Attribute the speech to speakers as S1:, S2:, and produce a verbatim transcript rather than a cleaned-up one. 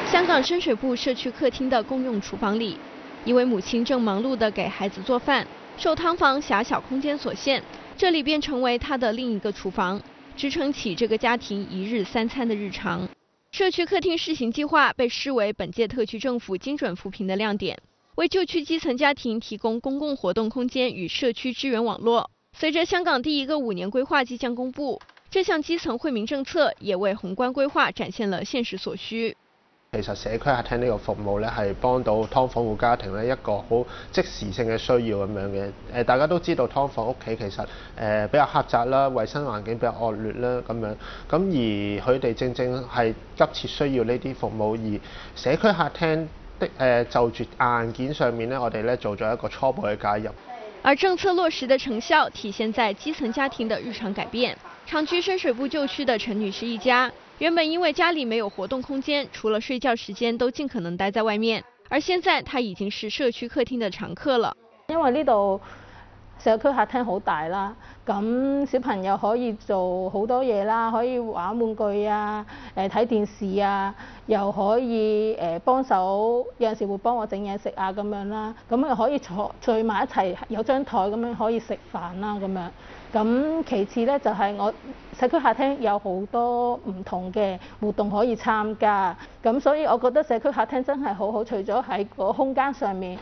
S1: 香港深水埗社区客厅的公用厨房里，一位母亲正忙碌地给孩子做饭。受汤房狭小空间所限，这里便成为她的另一个厨房，支撑起这个家庭一日三餐的日常。社区客厅试行计划被视为本届特区政府精准扶贫的亮点，为旧区基层家庭提供公共活动空间与社区支援网络。随着香港第一个五年规划即将公布，这項基層惠民政策也為宏觀規劃展現了現實所需。
S2: 其實社區客廳呢個服務咧係幫到劏房戶家庭咧一個好即時性嘅需要咁樣嘅。誒大家都知道劏房屋企其實誒比較狹窄啦，衞生環境比較惡劣啦咁樣。咁而佢哋正正係急切需要呢啲服務，而社區客廳的誒就住硬件上面咧，我哋咧做咗一個初步嘅介入。
S1: 而政策落實的成效體現在基層家庭的日常改變。常居深水埗舊區的陳女士一家，原本因為家裡沒有活動空間，除了睡覺時間都盡可能待在外面。而現在，她已經是社區客廳的常客了。
S3: 因為呢度社區客廳好大啦，咁小朋友可以做好多嘢啦，可以玩玩具啊，誒睇電視啊，又可以誒幫手，有陣時會幫我整嘢食啊咁樣啦，咁又可以坐聚埋一齊，有張台咁樣可以食飯啦咁樣。咁其次咧就係我社區客廳有好多唔同嘅活動可以參加，咁所以我覺得社區客廳真係好好，除咗喺個空間上面。